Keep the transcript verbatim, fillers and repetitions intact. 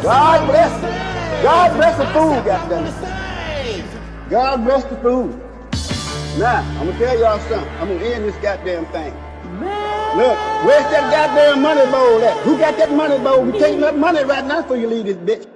God bless it. God bless the food, goddamn. God bless the food. Now, I'm gonna tell y'all something. I'm gonna end this goddamn thing. Look, where's that goddamn money bowl at? Who got that money bowl? We taking that money right now before you leave this bitch.